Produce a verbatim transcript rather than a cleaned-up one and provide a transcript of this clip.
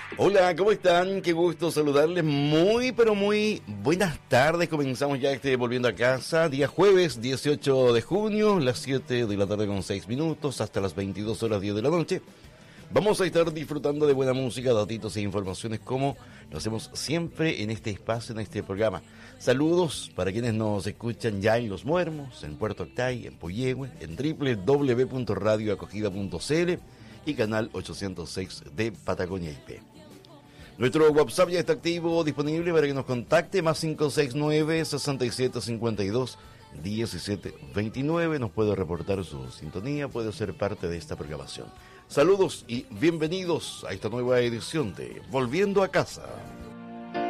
Hola, ¿cómo están? Qué gusto saludarles. Muy, pero muy buenas tardes. Comenzamos ya este Volviendo a Casa, día jueves dieciocho de junio, las siete de la tarde con seis minutos, hasta las veintidós horas diez de la noche. Vamos a estar disfrutando de buena música, datitos e informaciones como lo hacemos siempre en este espacio, en este programa. Saludos para quienes nos escuchan ya en Los Muermos, en Puerto Octay, en Puyehue, en doble u doble u doble u punto radio acogida punto c l y canal ochocientos seis de Patagonia I P. Nuestro WhatsApp ya está activo, disponible para que nos contacte, más cinco seis nueve, seis siete cinco dos, uno siete dos nueve. Nos puede reportar su sintonía, puede ser parte de esta programación. Saludos y bienvenidos a esta nueva edición de Volviendo a Casa.